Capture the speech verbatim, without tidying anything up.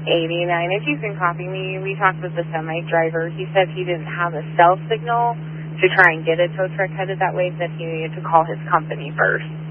eighty-nine. If you can copy me, we talked with the semi driver. He said he didn't have a cell signal to try and get a tow truck headed that way, that he needed to call his company first.